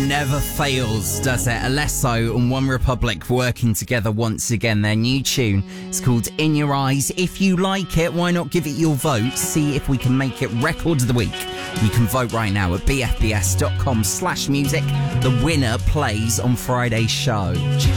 never fails, does it? Alesso and One Republic working together once again. Their new tune is called In Your Eyes. If you like it, why not give it your vote? See if we can make it record of the week. You can vote right now at bfbs.com/music. The winner plays on Friday's show.